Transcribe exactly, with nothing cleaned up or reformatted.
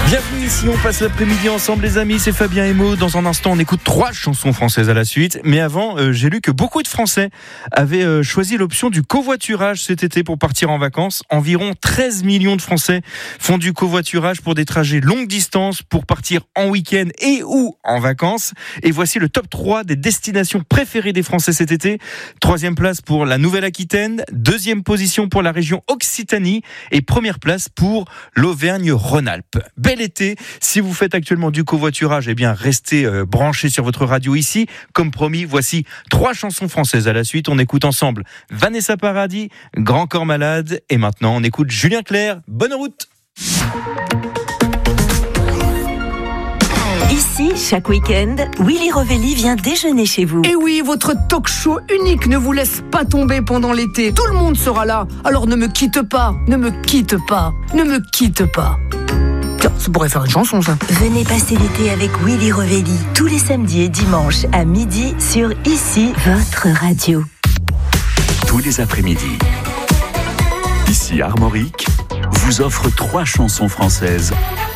Bienvenue ici, on passe l'après-midi ensemble les amis, c'est Fabien et Maud. Dans un instant on écoute trois chansons françaises à la suite. Mais avant, euh, j'ai lu que beaucoup de Français avaient euh, choisi l'option du covoiturage cet été pour partir en vacances. Environ treize millions de Français font du covoiturage pour des trajets longue distance, pour partir en week-end et ou en vacances. Et voici le top trois des destinations préférées des Français cet été. Troisième place pour la Nouvelle-Aquitaine, deuxième position pour la région Occitanie et première place pour l'Auvergne-Rhône-Alpes. Bel été, si vous faites actuellement du covoiturage, eh bien restez euh, branchés sur votre radio ici. Comme promis, voici trois chansons françaises à la suite. On écoute ensemble Vanessa Paradis, Grand Corps Malade, et maintenant on écoute Julien Clerc. Bonne route. Ici, chaque week-end, Willy Revelli vient déjeuner chez vous. Et oui, votre talk show unique ne vous laisse pas tomber pendant l'été. Tout le monde sera là. Alors ne me quitte pas, ne me quitte pas, ne me quitte pas. Tiens, ça pourrait faire une chanson, ça. Venez passer l'été avec Willy Revelli, tous les samedis et dimanches à midi sur Ici, votre radio. Tous les après-midi, Ici Armorique vous offre trois chansons françaises